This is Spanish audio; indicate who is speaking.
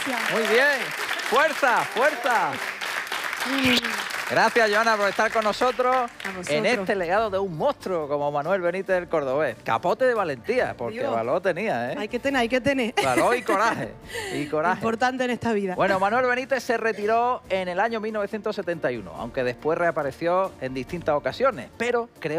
Speaker 1: gracias.
Speaker 2: Muy bien. Fuerza, fuerza. Gracias, Joana, por estar con nosotros en este legado de un monstruo como Manuel Benítez del Cordobés. Capote de valentía, porque
Speaker 1: Dios,
Speaker 2: valor tenía, ¿eh?
Speaker 1: Hay que tener.
Speaker 2: Valor y coraje. Y coraje.
Speaker 1: Importante en esta vida.
Speaker 2: Bueno, Manuel Benítez se retiró en el año 1971, aunque después reapareció en distintas ocasiones, pero creó